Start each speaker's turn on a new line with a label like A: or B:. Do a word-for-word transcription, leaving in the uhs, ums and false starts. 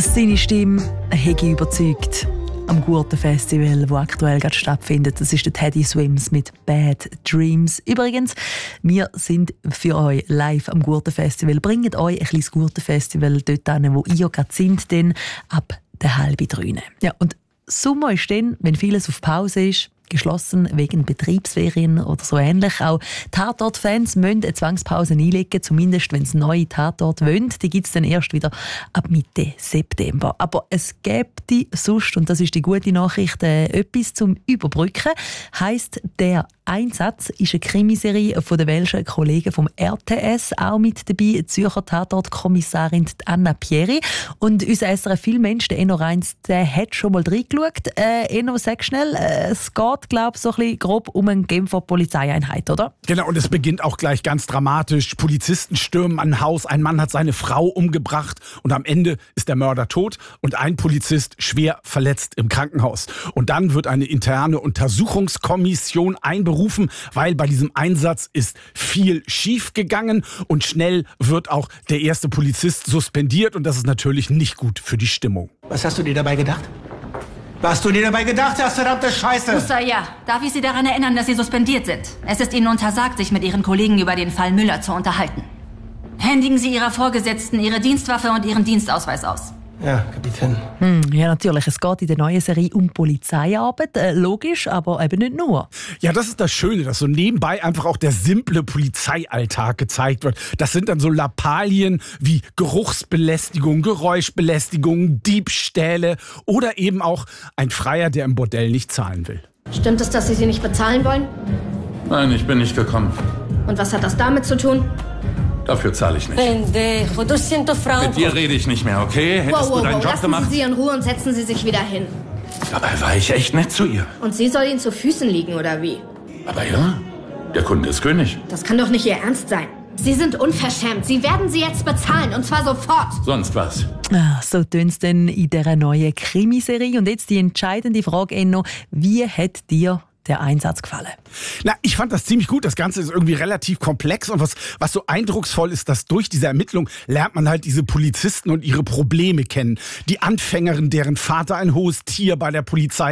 A: Seine Stimme habe überzeugt am Gurten-Festival, das aktuell gerade stattfindet. Das ist der Teddy Swims mit «Bad Dreams». Übrigens, wir sind für euch live am Gurten-Festival. Bringt euch ein kleines Gurten-Festival dort hin, wo ihr gerade sind, denn ab der halben drei. Ja, und Sommer ist dann, wenn vieles auf Pause ist, geschlossen wegen Betriebsferien oder so ähnlich. Auch Tatort-Fans müssen eine Zwangspause einlegen, zumindest wenn sie neue Tatorte wollen. Die gibt es dann erst wieder ab Mitte September. Aber es gibt sonst, und das ist die gute Nachricht, äh, etwas zum Überbrücken. Heisst, der Einsatz ist eine Krimiserie von den welschen Kollegen vom R T S, auch mit dabei, die Zürcher Tatortkommissarin Anna Pieri. Und unser S R F-Filmmensch, der Enno Reins, der hat schon mal reingeschaut. Äh, Enno, sag schnell, äh, es geht, glaube ich, so ein bisschen grob um eine Genfer Polizeieinheit, oder?
B: Genau, und es beginnt auch gleich ganz dramatisch. Polizisten stürmen ein Haus, ein Mann hat seine Frau umgebracht und am Ende ist der Mörder tot und ein Polizist schwer verletzt im Krankenhaus. Und dann wird eine interne Untersuchungskommission einberufen, weil bei diesem Einsatz ist viel schief gegangen und schnell wird auch der erste Polizist suspendiert und das ist natürlich nicht gut für die Stimmung.
C: Was hast du dir dabei gedacht? Was hast du dir dabei gedacht, das verdammte Scheiße?
D: Muster, ja. Darf ich Sie daran erinnern, dass Sie suspendiert sind? Es ist Ihnen untersagt, sich mit Ihren Kollegen über den Fall Müller zu unterhalten. Händigen Sie Ihrer Vorgesetzten Ihre Dienstwaffe und Ihren Dienstausweis aus.
C: Ja, Kapitän.
A: Hm, ja, natürlich. Es geht in der neuen Serie um Polizeiarbeit. Äh, logisch, aber eben nicht nur.
B: Ja, das ist das Schöne, dass so nebenbei einfach auch der simple Polizeialltag gezeigt wird. Das sind dann so Lappalien wie Geruchsbelästigung, Geräuschbelästigung, Diebstähle oder eben auch ein Freier, der im Bordell nicht zahlen will.
E: Stimmt es, dass Sie sie nicht bezahlen wollen?
F: Nein, ich bin nicht gekommen.
E: Und was hat das damit zu tun?
F: Dafür zahle ich nicht.
G: Pendejo, doscientos francos.
F: Mit dir rede ich nicht mehr, okay? Hättest
E: Wow, wow,
F: du deinen
E: wow.
F: Job
E: Lassen
F: gemacht?
E: Sie sie in Ruhe und setzen Sie sich wieder hin.
F: Dabei war ich echt nett zu ihr.
E: Und sie soll Ihnen zu Füßen liegen, oder wie?
F: Aber ja, der Kunde ist König.
E: Das kann doch nicht Ihr Ernst sein. Sie sind unverschämt. Sie werden sie jetzt bezahlen, und zwar sofort.
F: Sonst was.
A: Ah, so tun es denn in dieser neuen Krimiserie. Und jetzt die entscheidende Frage, Enno. Wie hat dir der Einsatz gefallen?
B: Na, ich fand das ziemlich gut. Das Ganze ist irgendwie relativ komplex und was, was so eindrucksvoll ist, dass durch diese Ermittlung lernt man halt diese Polizisten und ihre Probleme kennen. Die Anfängerin, deren Vater ein hohes Tier bei der Polizei